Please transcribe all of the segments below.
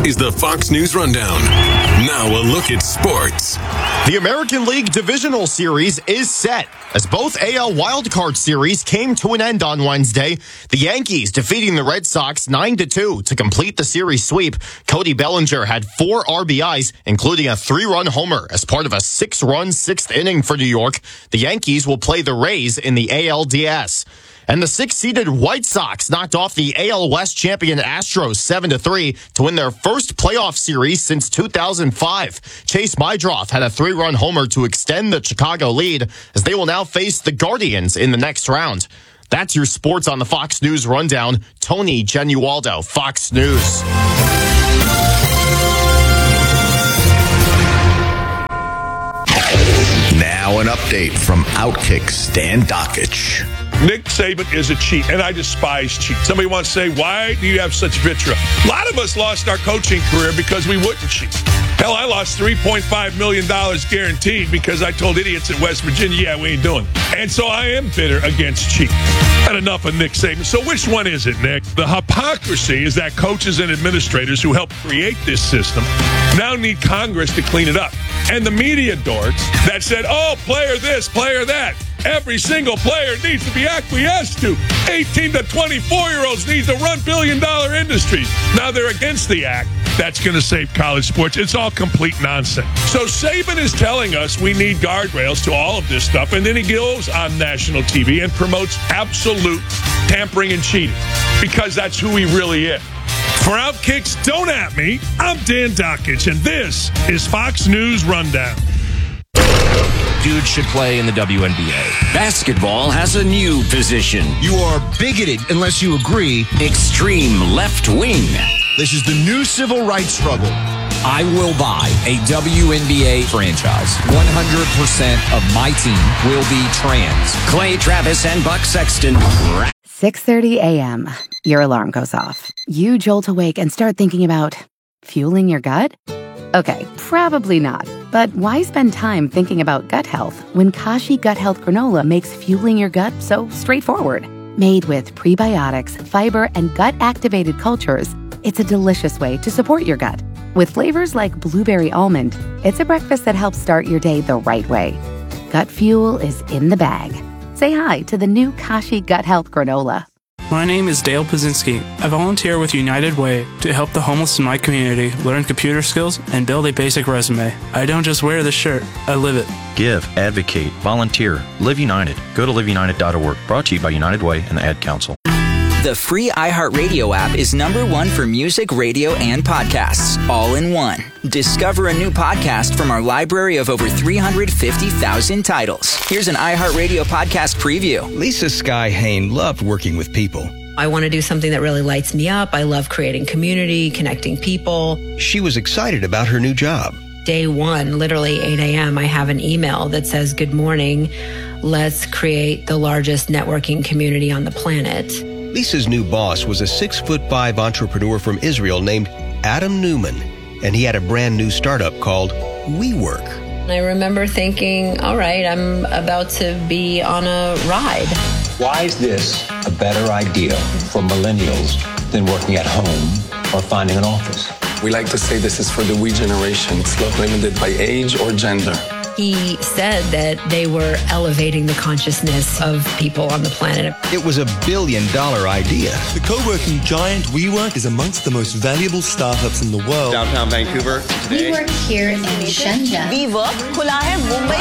is the Fox News Rundown. Now a look at sports. The American League Divisional Series is set as both AL wildcard series came to an end on Wednesday. The Yankees defeating the Red Sox 9-2 to complete the series sweep. Cody Bellinger had 4 RBIs, including a 3-run homer as part of a 6-run 6th inning for New York. The Yankees will play the Rays in the ALDS. And the 6th-seeded White Sox knocked off the AL West champion Astros 7-3 to win their first playoff series since 2005. Chase Mydroth had a 3-run homer to extend the Chicago lead as they will now face the Guardians in the next round. That's your sports on the Fox News Rundown. Tony Genualdo, Fox News. Now an update from Outkick Stan Dakich. Nick Saban is a cheat, and I despise cheat. Somebody wants to say, why do you have such vitriol? A lot of us lost our coaching career because we wouldn't cheat. Hell, I lost $3.5 million guaranteed because I told idiots in West Virginia, yeah, we ain't doing it. And so I am bitter against cheat. Had enough of Nick Saban. So which one is it, Nick? The hypocrisy is that coaches and administrators who helped create this system now need Congress to clean it up. And the media dorks that said, oh, player this, player that. Every single player needs to be acquiesced to. 18 to 24-year-olds need to run billion-dollar industries. Now they're against the act that's going to save college sports. It's all complete nonsense. So Saban is telling us we need guardrails to all of this stuff, and then he goes on national TV and promotes absolute tampering and cheating because that's who he really is. For Outkicks, don't at me. I'm Dan Dakich, and this is Fox News Rundown. Dude should play in the WNBA. Basketball has a new position. You are bigoted unless you agree. Extreme left wing. This is the new civil rights struggle. I will buy a WNBA franchise. 100% of my team will be trans. Clay Travis and Buck Sexton. 6:30 a.m. Your alarm goes off. You jolt awake and start thinking about fueling your gut? Okay, probably not. But why spend time thinking about gut health when Kashi Gut Health Granola makes fueling your gut so straightforward? Made with prebiotics, fiber, and gut-activated cultures, it's a delicious way to support your gut. With flavors like blueberry almond, it's a breakfast that helps start your day the right way. Gut fuel is in the bag. Say hi to the new Kashi Gut Health Granola. My name is Dale Pazinski. I volunteer with United Way to help the homeless in my community learn computer skills and build a basic resume. I don't just wear the shirt, I live it. Give, advocate, volunteer, Live United. Go to liveunited.org. Brought to you by United Way and the Ad Council. The free iHeartRadio app is #1 for music, radio, and podcasts, all in one. Discover a new podcast from our library of over 350,000 titles. Here's an iHeartRadio podcast preview. Lisa Sky Hain loved working with people. I want to do something that really lights me up. I love creating community, connecting people. She was excited about her new job. Day one, literally 8 a.m., I have an email that says, good morning, let's create the largest networking community on the planet. Lisa's new boss was a 6'5" entrepreneur from Israel named Adam Newman, and he had a brand new startup called WeWork. I remember thinking, all right, I'm about to be on a ride. Why is this a better idea for millennials than working at home or finding an office? We like to say this is for the we generation. It's not limited by age or gender. He said that they were elevating the consciousness of people on the planet. It was $1 billion idea. The co-working giant WeWork is amongst the most valuable startups in the world. Downtown Vancouver. We work here in Shenzhen. WeWork खुला है मुंबई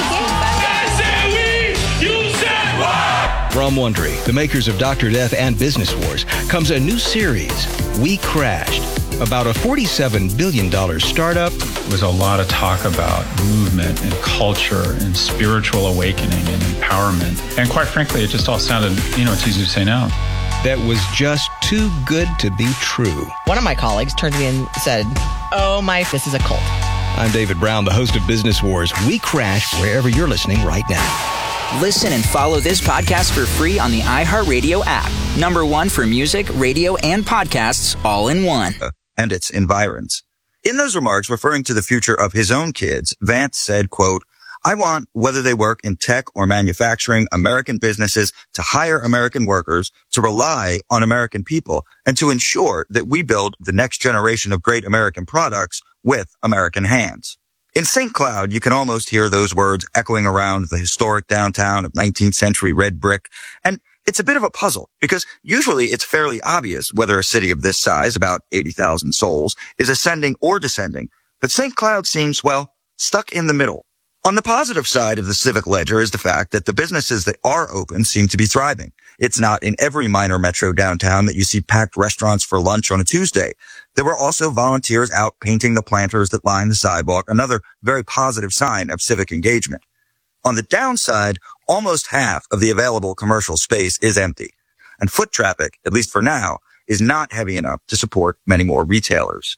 के. From Wondery, the makers of Dr. Death and Business Wars, comes a new series, We Crashed, about a $47 billion startup. There was a lot of talk about movement and culture and spiritual awakening and empowerment. And quite frankly, it just all sounded, it's easy to say now. That was just too good to be true. One of my colleagues turned to me and said, this is a cult. I'm David Brown, the host of Business Wars. We Crashed wherever you're listening right now. Listen and follow this podcast for free on the iHeartRadio app. #1 for music, radio, and podcasts, all in one. And its environs. In those remarks referring to the future of his own kids, Vance said, quote, I want, whether they work in tech or manufacturing, American businesses to hire American workers, to rely on American people, and to ensure that we build the next generation of great American products with American hands. In St. Cloud, you can almost hear those words echoing around the historic downtown of 19th century red brick. And it's a bit of a puzzle because usually it's fairly obvious whether a city of this size, about 80,000 souls, is ascending or descending. But St. Cloud seems, well, stuck in the middle. On the positive side of the civic ledger is the fact that the businesses that are open seem to be thriving. It's not in every minor metro downtown that you see packed restaurants for lunch on a Tuesday. There were also volunteers out painting the planters that line the sidewalk, another very positive sign of civic engagement. On the downside, almost half of the available commercial space is empty, and foot traffic, at least for now, is not heavy enough to support many more retailers.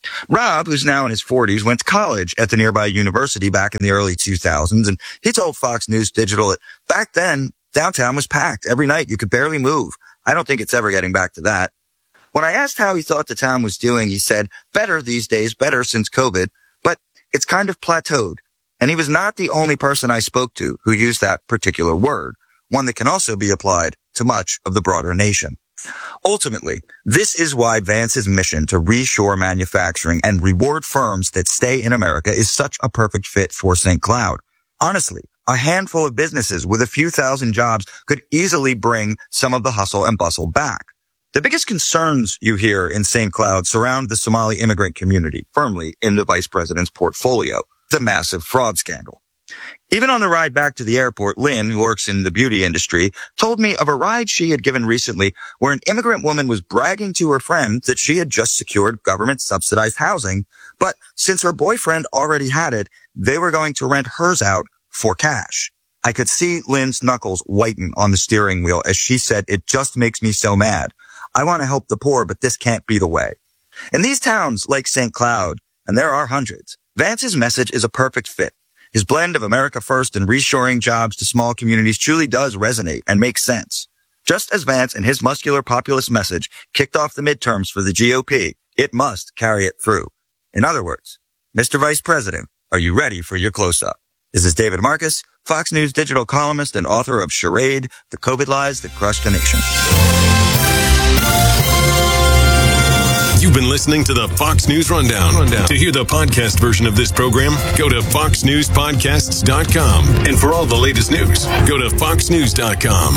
Rob, who's now in his 40s, went to college at the nearby university back in the early 2000s, and he told Fox News Digital that back then, downtown was packed. Every night you could barely move. I don't think it's ever getting back to that. When I asked how he thought the town was doing, he said, better these days, better since COVID, but it's kind of plateaued. And he was not the only person I spoke to who used that particular word, one that can also be applied to much of the broader nation. Ultimately, this is why Vance's mission to reshore manufacturing and reward firms that stay in America is such a perfect fit for St. Cloud. Honestly, a handful of businesses with a few thousand jobs could easily bring some of the hustle and bustle back. The biggest concerns you hear in St. Cloud surround the Somali immigrant community, firmly in the vice president's portfolio, the massive fraud scandal. Even on the ride back to the airport, Lynn, who works in the beauty industry, told me of a ride she had given recently where an immigrant woman was bragging to her friend that she had just secured government-subsidized housing, but since her boyfriend already had it, they were going to rent hers out for cash. I could see Lynn's knuckles whiten on the steering wheel as she said, "It just makes me so mad. I want to help the poor, but this can't be the way." In these towns like St. Cloud, and there are hundreds, Vance's message is a perfect fit. His blend of America First and reshoring jobs to small communities truly does resonate and make sense. Just as Vance and his muscular populist message kicked off the midterms for the GOP, it must carry it through. In other words, Mr. Vice President, are you ready for your close-up? This is David Marcus, Fox News digital columnist and author of Charade, The COVID Lies That Crushed a Nation. You've been listening to the Fox News Rundown. To hear the podcast version of this program, go to foxnewspodcasts.com. And for all the latest news, go to foxnews.com.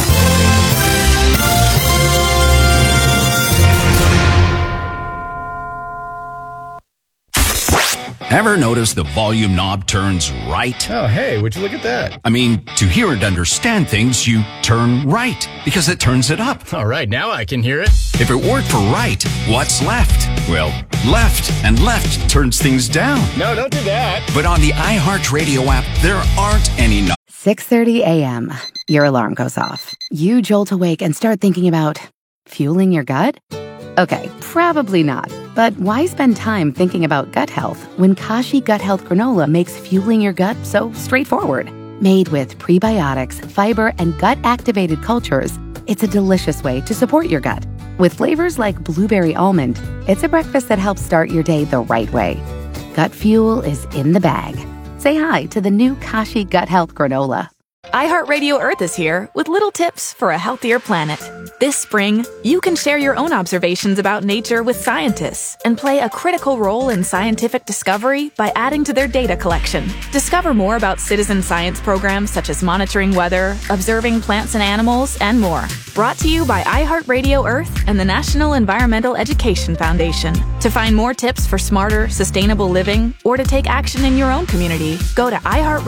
Ever notice the volume knob turns right? Oh, hey, would you look at that? I mean, to hear and understand things, you turn right because it turns it up. All right, now I can hear it. If it worked for right, what's left? Well, left, and left turns things down. No, don't do that. But on the iHeartRadio app, there aren't any knobs. 6:30 a.m. Your alarm goes off. You jolt awake and start thinking about fueling your gut? Okay, probably not. But why spend time thinking about gut health when Kashi Gut Health Granola makes fueling your gut so straightforward? Made with prebiotics, fiber, and gut-activated cultures, it's a delicious way to support your gut. With flavors like blueberry almond, it's a breakfast that helps start your day the right way. Gut fuel is in the bag. Say hi to the new Kashi Gut Health Granola. iHeartRadio Earth is here with little tips for a healthier planet. This spring, you can share your own observations about nature with scientists and play a critical role in scientific discovery by adding to their data collection. Discover more about citizen science programs such as monitoring weather, observing plants and animals, and more. Brought to you by iHeartRadio Earth and the National Environmental Education Foundation. To find more tips for smarter, sustainable living or to take action in your own community, go to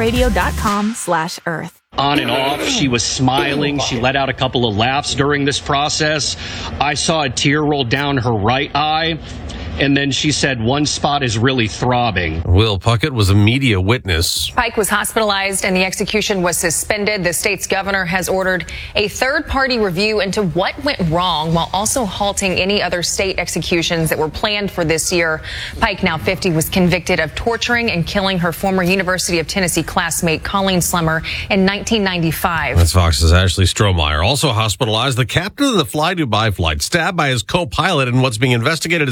iHeartRadio.com/Earth. On and off, she was smiling. She let out a couple of laughs during this process. I saw a tear roll down her right eye. And then she said one spot is really throbbing. Will Puckett was a media witness. Pike was hospitalized and the execution was suspended. The state's governor has ordered a third-party review into what went wrong while also halting any other state executions that were planned for this year. Pike, now 50, was convicted of torturing and killing her former University of Tennessee classmate Colleen Slemmer in 1995. That's Fox's Ashley Strohmeyer. Also hospitalized, the captain of the Fly Dubai flight, stabbed by his co-pilot in what's being investigated as a terror attack.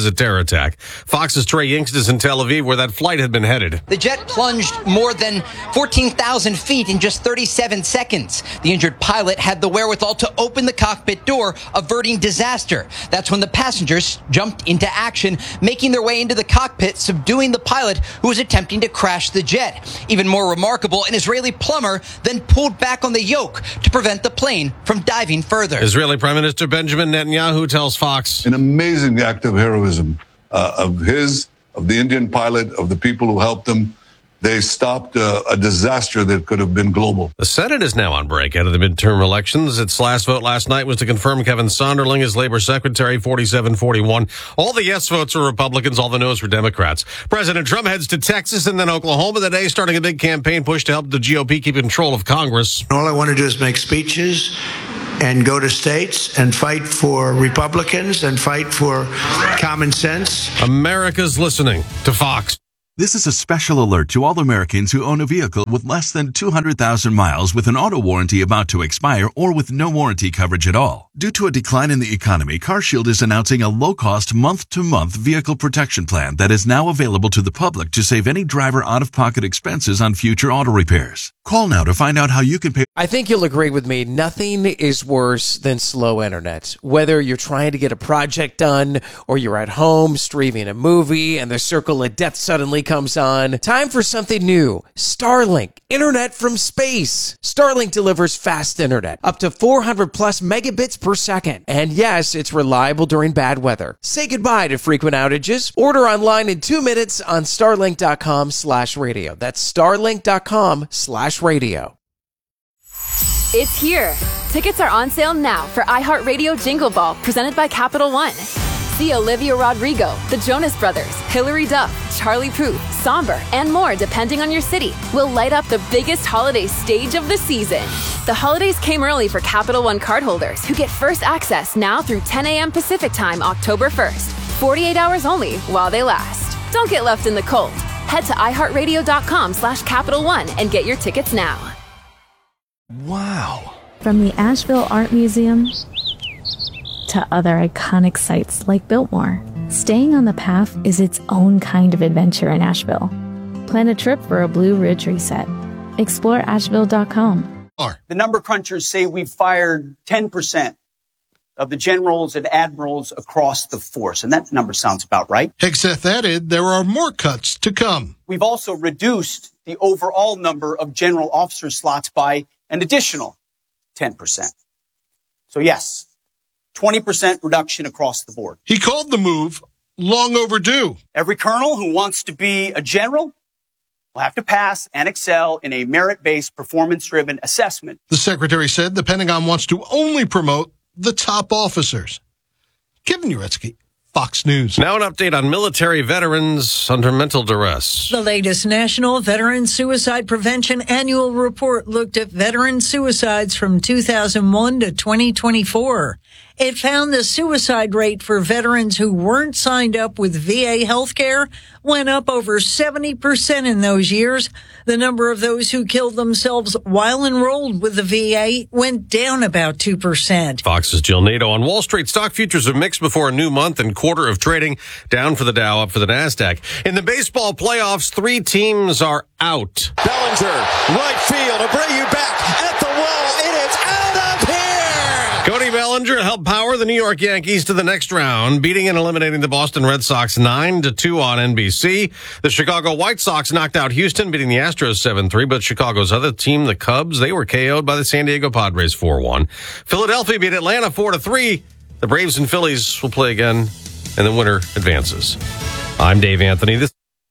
attack. Fox's Trey Yingst is in Tel Aviv, where that flight had been headed. The jet plunged more than 14,000 feet in just 37 seconds. The injured pilot had the wherewithal to open the cockpit door, averting disaster. That's when the passengers jumped into action, making their way into the cockpit, subduing the pilot who was attempting to crash the jet. Even more remarkable, an Israeli plumber then pulled back on the yoke to prevent the plane from diving further. Israeli Prime Minister Benjamin Netanyahu tells Fox, an amazing act of heroism of the Indian pilot, of the people who helped him. They stopped a disaster that could have been global. The Senate is now on break out of the midterm elections. Its last vote last night was to confirm Kevin Sonderling as Labor Secretary, 47-41. All the yes votes are Republicans, all the no's were Democrats. President Trump heads to Texas and then Oklahoma today, starting a big campaign push to help the GOP keep control of Congress. All I want to do is make speeches and go to states and fight for Republicans and fight for common sense. America's listening to Fox. This is a special alert to all Americans who own a vehicle with less than 200,000 miles with an auto warranty about to expire or with no warranty coverage at all. Due to a decline in the economy, CarShield is announcing a low-cost month-to-month vehicle protection plan that is now available to the public to save any driver out-of-pocket expenses on future auto repairs. Call now to find out how you can pay. I think you'll agree with me. Nothing is worse than slow internet. Whether you're trying to get a project done or you're at home streaming a movie and the circle of death suddenly comes on. Time for something new. Starlink. Internet from space. Starlink delivers fast internet. Up to 400 plus megabits per second. And yes, it's reliable during bad weather. Say goodbye to frequent outages. Order online in 2 minutes on starlink.com/radio. That's starlink.com/radio. It's here. Tickets are on sale now for iHeartRadio Jingle Ball, presented by Capital One. See Olivia Rodrigo, the Jonas Brothers, Hilary Duff, Charlie Puth, Somber, and more depending on your city. Will light up the biggest holiday stage of the season. The holidays came early for Capital One cardholders who get first access now through 10 a.m. Pacific Time, October 1st. 48 hours only while they last. Don't get left in the cold. Head to iHeartRadio.com/Capital One and get your tickets now. Wow. From the Asheville Art Museum to other iconic sites like Biltmore, staying on the path is its own kind of adventure in Asheville. Plan a trip for a Blue Ridge reset. Explore Asheville.com. The number crunchers say we've fired 10% of the generals and admirals across the force, and that number sounds about right. Hegseth added there are more cuts to come. We've also reduced the overall number of general officer slots by an additional 10%. So yes, 20% reduction across the board. He called the move long overdue. Every colonel who wants to be a general will have to pass and excel in a merit-based, performance-driven assessment. The secretary said the Pentagon wants to only promote the top officers. Kevin Uretsky, Fox News. Now an update on military veterans under mental duress. The latest National Veteran Suicide Prevention Annual Report looked at veteran suicides from 2001 to 2024. It found the suicide rate for veterans who weren't signed up with VA healthcare went up over 70% in those years. The number of those who killed themselves while enrolled with the VA went down about 2%. Fox's Jill Nato. On Wall Street, stock futures are mixed before a new month and quarter of trading, down for the Dow, up for the NASDAQ. In the baseball playoffs, 3 teams are out. Bellinger, right field, Abreu back at the wall. It is out of here! Cody Bellinger helped power the New York Yankees to the next round, beating and eliminating the Boston Red Sox 9-2 on NBC. The Chicago White Sox knocked out Houston, beating the Astros 7-3, but Chicago's other team, the Cubs, they were KO'd by the San Diego Padres 4-1. Philadelphia beat Atlanta 4-3. The Braves and Phillies will play again, and the winner advances. I'm Dave Anthony.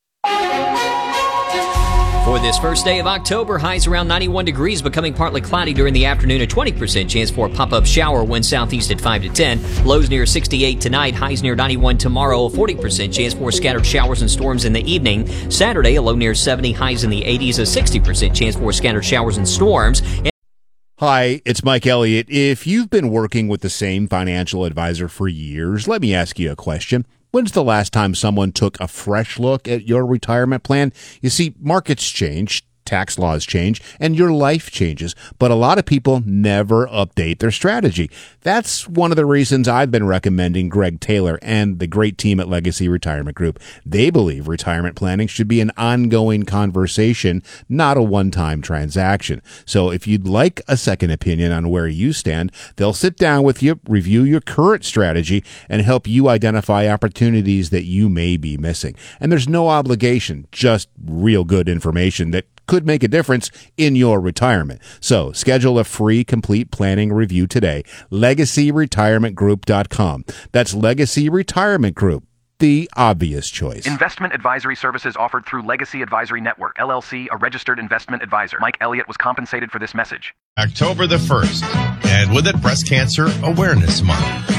For this first day of October, highs around 91 degrees, becoming partly cloudy during the afternoon. A 20% chance for a pop-up shower, wind southeast at 5 to 10. Lows near 68 tonight, highs near 91 tomorrow. A 40% chance for scattered showers and storms in the evening. Saturday, a low near 70, highs in the 80s. A 60% chance for scattered showers and storms. Hi, it's Mike Elliott. If you've been working with the same financial advisor for years, let me ask you a question. When's the last time someone took a fresh look at your retirement plan? You see, markets change. tax laws change, and your life changes. But a lot of people never update their strategy. That's one of the reasons I've been recommending Greg Taylor and the great team at Legacy Retirement Group. They believe retirement planning should be an ongoing conversation, not a one-time transaction. So if you'd like a second opinion on where you stand, they'll sit down with you, review your current strategy, and help you identify opportunities that you may be missing. And there's no obligation, just real good information that could make a difference in your retirement. So schedule a free complete planning review today. LegacyRetirementGroup.com. That's Legacy Retirement Group, the obvious choice. Investment advisory services offered through Legacy Advisory Network, LLC, a registered investment advisor. Mike Elliott was compensated for this message. October the 1st, and with it, Breast Cancer Awareness Month.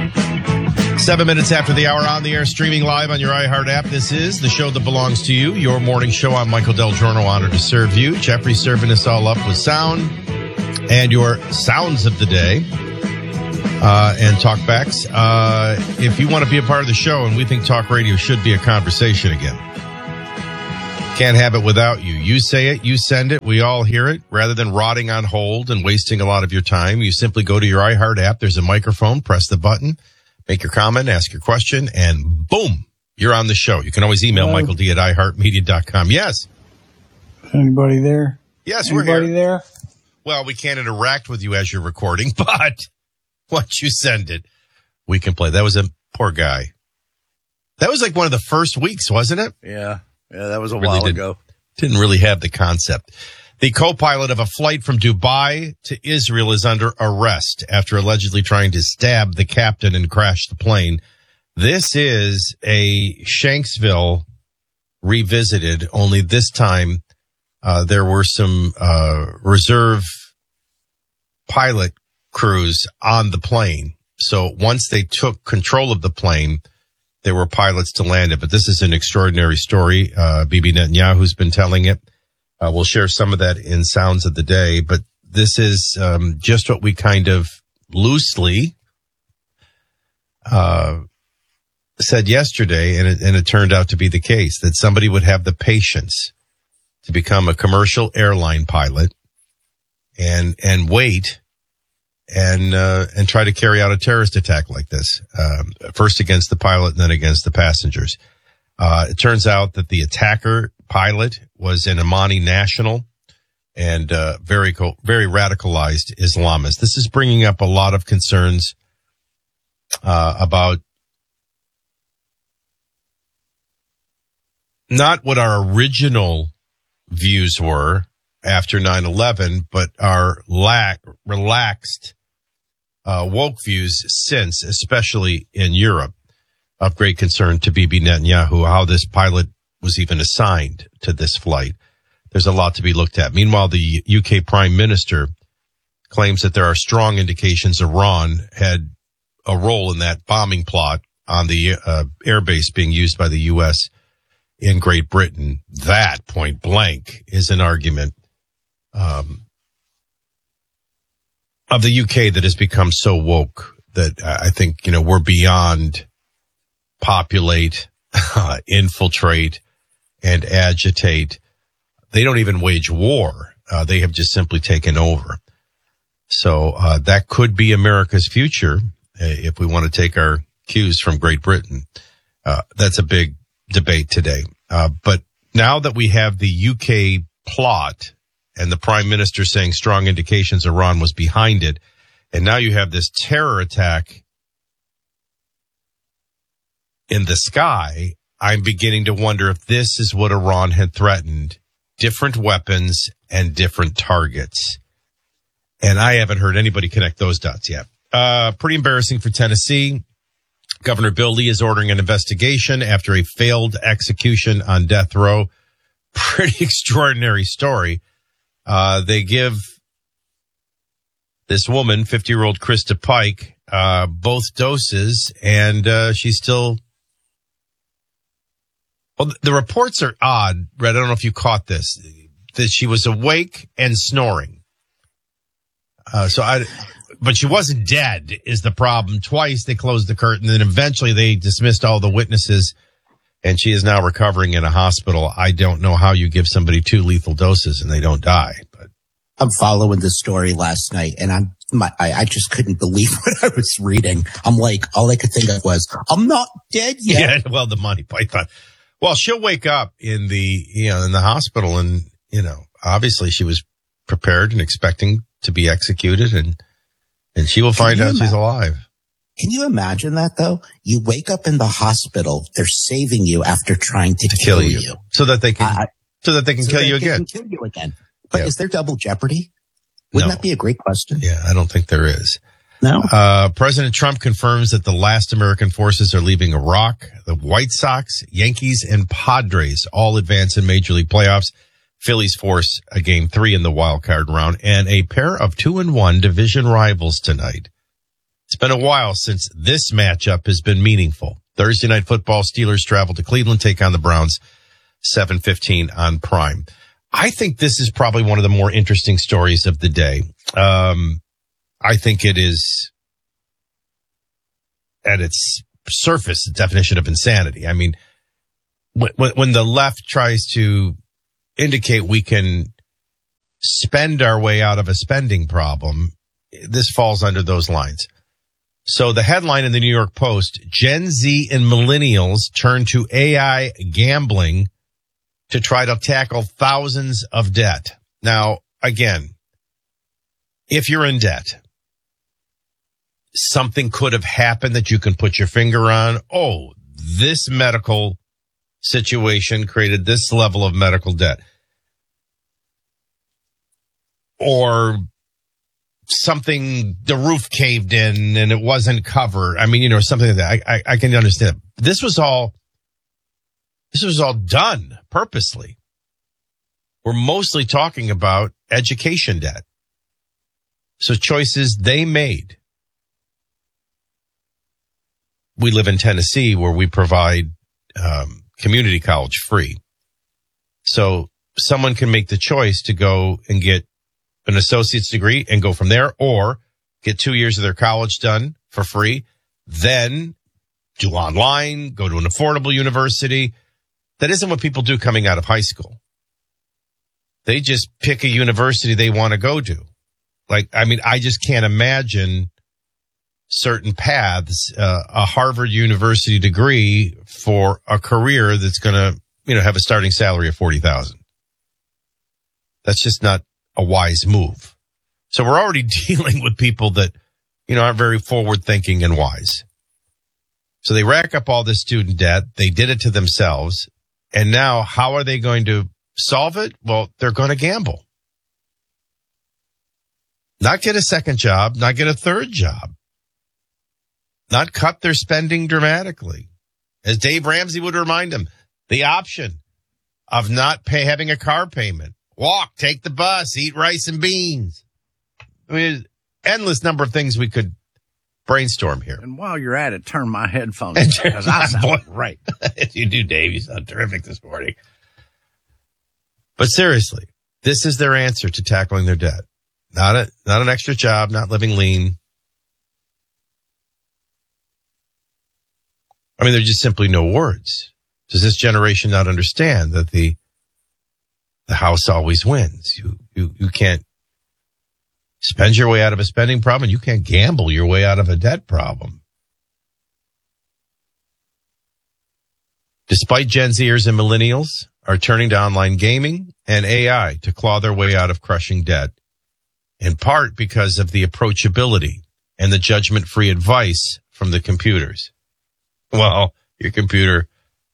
7 minutes after the hour, on the air, streaming live on your iHeart app. This is the show that belongs to you, your morning show. I'm Michael Del Giorno, honored to serve you. Jeffrey serving us all up with sound and your sounds of the day and talkbacks. If you want to be a part of the show, and we think talk radio should be a conversation again, can't have it without you. You say it, you send it, we all hear it. Rather than rotting on hold and wasting a lot of your time, you simply go to your iHeart app. There's a microphone, press the button, make your comment, ask your question, and boom, you're on the show. You can always email Michael D at iHeartMedia.com. Yes. Anybody there? Yes, Anybody we're here. There? Well, we can't interact with you as you're recording, but once you send it, we can play. That was a poor guy. That was like one of the first weeks, wasn't it? Yeah, that was a Really while ago. Didn't really have the concept. The co-pilot of a flight from Dubai to Israel is under arrest after allegedly trying to stab the captain and crash the plane. This is a Shanksville revisited, only this time there were some reserve pilot crews on the plane. So once they took control of the plane, there were pilots to land it. But this is an extraordinary story. Bibi Netanyahu's been telling it. We'll share some of that in Sounds of the Day, but this is just what we kind of loosely said yesterday, and it turned out to be the case, that somebody would have the patience to become a commercial airline pilot and wait and try to carry out a terrorist attack like this, first against the pilot and then against the passengers. It turns out that the attacker pilot was an Amani national and very radicalized Islamist. This is bringing up a lot of concerns about not what our original views were after 9/11, but our relaxed woke views since, especially in Europe, of great concern to Bibi Netanyahu, how this pilot was even assigned to this flight. There's a lot to be looked at. Meanwhile, the UK Prime Minister claims that there are strong indications Iran had a role in that bombing plot on the airbase being used by the U.S. in Great Britain. That, point blank, is an argument of the UK that has become so woke that I think, we're beyond populate, infiltrate, and agitate. They don't even wage war. They have just simply taken over. So that could be America's future if we want to take our cues from Great Britain. That's a big debate today. But now that we have the UK plot and the Prime Minister saying strong indications Iran was behind it, and now you have this terror attack in the sky, I'm beginning to wonder if this is what Iran had threatened: different weapons and different targets. And I haven't heard anybody connect those dots yet. Pretty embarrassing for Tennessee. Governor Bill Lee is ordering an investigation after a failed execution on death row. Pretty extraordinary story. They give this woman, 50-year-old Krista Pike, both doses, and she's still... Well, the reports are odd, Red. I don't know if you caught this, that she was awake and snoring. But she wasn't dead is the problem. Twice they closed the curtain, and then eventually they dismissed all the witnesses and she is now recovering in a hospital. I don't know how you give somebody 2 lethal doses and they don't die. But I'm following the story last night, and I just couldn't believe what I was reading. I'm like, all I could think of was, I'm not dead yet. Yeah, well, the Monty Python. Well, she'll wake up in the hospital, and, obviously she was prepared and expecting to be executed, and she will find out she's alive. Can you imagine that, though? You wake up in the hospital, they're saving you after trying to kill you. So that they can kill you again. Kill you again. But is there double jeopardy? Wouldn't that be a great question? Yeah, I don't think there is. No. President Trump confirms that the last American forces are leaving Iraq. The White Sox, Yankees, and Padres all advance in Major League playoffs. Phillies force a Game 3 in the wild card round, and a pair of 2-1 division rivals tonight. It's been a while since this matchup has been meaningful. Thursday Night Football, Steelers travel to Cleveland, take on the Browns, 7:15 on Prime. I think this is probably one of the more interesting stories of the day. I think it is, at its surface, the definition of insanity. I mean, when the left tries to indicate we can spend our way out of a spending problem, this falls under those lines. So the headline in the New York Post, Gen Z and millennials turn to AI gambling to try to tackle thousands of debt. Now, again, if you're in debt, something could have happened that you can put your finger on. Oh, this medical situation created this level of medical debt. Or something, the roof caved in and it wasn't covered. I mean, something like that. I can understand. This was all done purposely. We're mostly talking about education debt. So choices they made. We live in Tennessee where we provide community college free. So someone can make the choice to go and get an associate's degree and go from there, or get 2 years of their college done for free, then do online, go to an affordable university. That isn't what people do coming out of high school. They just pick a university they want to go to. I just can't imagine certain paths, a Harvard University degree for a career that's going to, have a starting salary of $40,000. That's just not a wise move. So we're already dealing with people that, aren't very forward thinking and wise. So they rack up all this student debt. They did it to themselves. And now how are they going to solve it? Well, they're going to gamble. Not get a second job, not get a third job. Not cut their spending dramatically. As Dave Ramsey would remind them, the option of not having a car payment. Walk, take the bus, eat rice and beans. I mean, endless number of things we could brainstorm here. And while you're at it, turn my headphones on, because I sound right. You do, Dave. You sound terrific this morning. But seriously, this is their answer to tackling their debt. Not an extra job, not living lean. I mean, there's just simply no words. Does this generation not understand that the house always wins? You can't spend your way out of a spending problem. You can't gamble your way out of a debt problem. Despite Gen Zers and millennials are turning to online gaming and AI to claw their way out of crushing debt, in part because of the approachability and the judgment-free advice from the computers. Well, your computer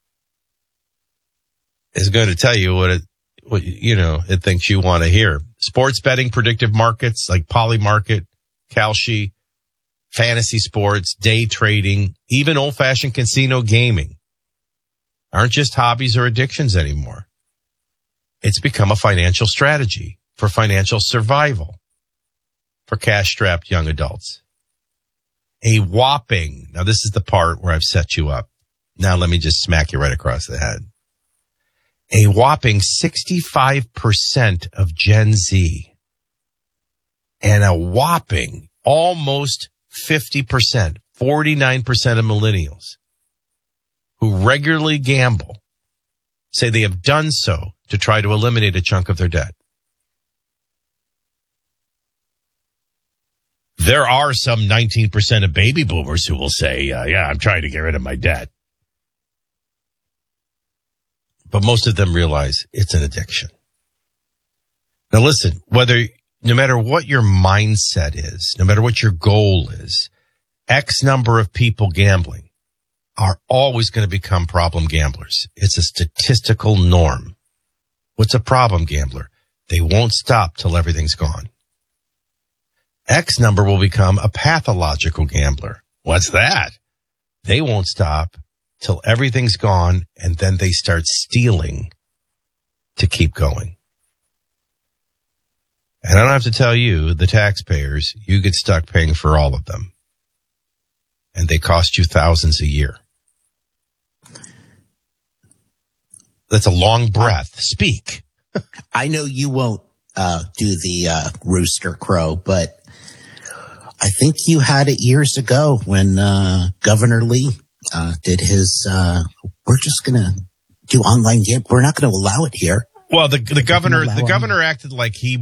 is going to tell you what it thinks you want to hear. Sports betting, predictive markets like Polymarket, Kalshi, fantasy sports, day trading, even old-fashioned casino gaming aren't just hobbies or addictions anymore. It's become a financial strategy for financial survival for cash-strapped young adults. A whopping, now this is the part where I've set you up. Now let me just smack you right across the head. A whopping 65% of Gen Z and a whopping almost 50%, 49% of millennials who regularly gamble say they have done so to try to eliminate a chunk of their debt. There are some 19% of baby boomers who will say, yeah, I'm trying to get rid of my debt. But most of them realize it's an addiction. Now listen, no matter what your mindset is, no matter what your goal is, X number of people gambling are always going to become problem gamblers. It's a statistical norm. What's a problem gambler? They won't stop till everything's gone. X number will become a pathological gambler. What's that? They won't stop till everything's gone, and then they start stealing to keep going. And I don't have to tell you, the taxpayers, you get stuck paying for all of them. And they cost you thousands a year. That's a long breath. Speak. I know you won't do the rooster crow, but I think you had it years ago when Governor Lee did his, we're just going to do online gambling. We're not going to allow it here. Well, the governor acted like he